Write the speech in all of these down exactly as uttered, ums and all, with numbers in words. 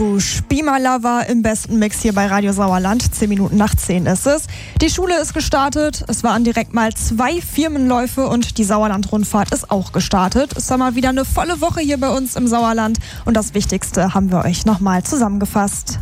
Spimalava im besten Mix hier bei Radio Sauerland. Zehn Minuten nach zehn ist es. Die Schule ist gestartet. Es waren direkt mal zwei Firmenläufe und die Sauerland-Rundfahrt ist auch gestartet. Es war mal wieder eine volle Woche hier bei uns im Sauerland und das Wichtigste haben wir euch nochmal zusammengefasst.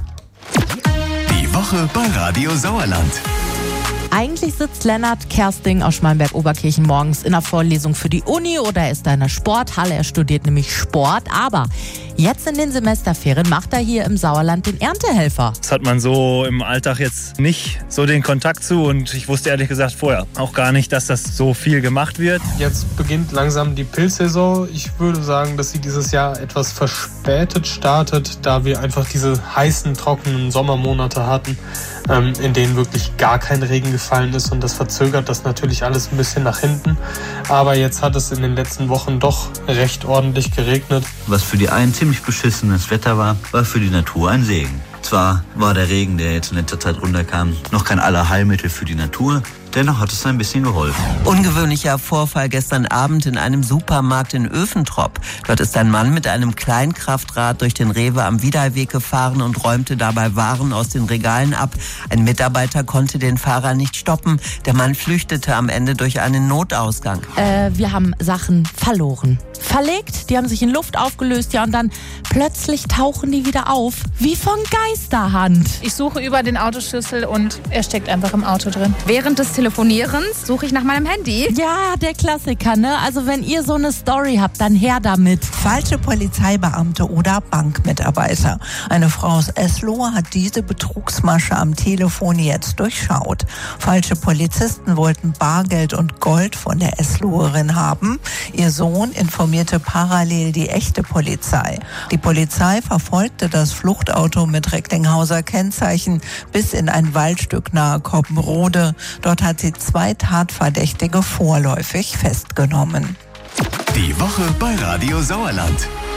Die Woche bei Radio Sauerland. Eigentlich sitzt Lennart Kersting aus Schmallenberg-Oberkirchen morgens in der Vorlesung für die Uni oder er ist da in der Sporthalle. Er studiert nämlich Sport, aber jetzt in den Semesterferien macht er hier im Sauerland den Erntehelfer. Das hat man so im Alltag jetzt nicht so den Kontakt zu und ich wusste ehrlich gesagt vorher auch gar nicht, dass das so viel gemacht wird. Jetzt beginnt langsam die Pilzsaison. Ich würde sagen, dass sie dieses Jahr etwas verspätet startet, da wir einfach diese heißen, trockenen Sommermonate hatten, ähm, in denen wirklich gar kein Regen gefallen ist und das verzögert das natürlich alles ein bisschen nach hinten. Aber jetzt hat es in den letzten Wochen doch recht ordentlich geregnet. Was für die einen ziemlich beschissenes Wetter war, war für die Natur ein Segen. Zwar war der Regen, der jetzt in letzter Zeit runterkam, noch kein Allerheilmittel für die Natur, dennoch hat es ein bisschen geholfen. Ungewöhnlicher Vorfall gestern Abend in einem Supermarkt in Öfentrop. Dort ist ein Mann mit einem Kleinkraftrad durch den Rewe am Wiedalweg gefahren und räumte dabei Waren aus den Regalen ab. Ein Mitarbeiter konnte den Fahrer nicht stoppen. Der Mann flüchtete am Ende durch einen Notausgang. Äh, wir haben Sachen verloren. Verlegt, die haben sich in Luft aufgelöst, ja, und dann plötzlich tauchen die wieder auf, wie von Geisterhand. Ich suche über den Autoschlüssel und er steckt einfach im Auto drin. Während des Telefonierens suche ich nach meinem Handy. Ja, der Klassiker, ne? Also wenn ihr so eine Story habt, dann her damit. Falsche Polizeibeamte oder Bankmitarbeiter. Eine Frau aus Eslohe hat diese Betrugsmasche am Telefon jetzt durchschaut. Falsche Polizisten wollten Bargeld und Gold von der Esloherin haben. Ihr Sohn informierte parallel die echte Polizei. Die Polizei verfolgte das Fluchtauto mit Recklinghauser Kennzeichen bis in ein Waldstück nahe Koppenrode. Dort hat sie zwei Tatverdächtige vorläufig festgenommen. Die Woche bei Radio Sauerland.